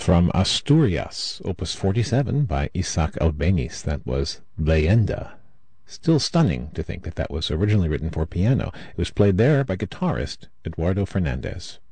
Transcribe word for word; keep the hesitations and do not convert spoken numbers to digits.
From Asturias, Opus forty-seven by Isaac Albeniz. That was Leyenda. Still stunning to think that that was originally written for piano. It was played there by guitarist Eduardo Fernandez.